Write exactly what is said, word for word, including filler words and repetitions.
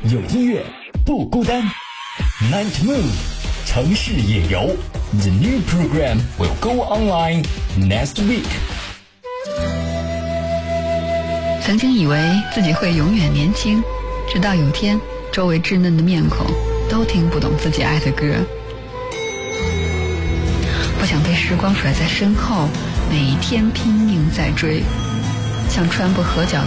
有音乐不孤单。Night Moon 城市夜游 The new program will go online next week。 曾经以为自己会永远年轻，直到有天周围稚嫩的面孔都听不懂自己爱的歌。不想被时光甩在身后，每一天拼命在追，像穿不合脚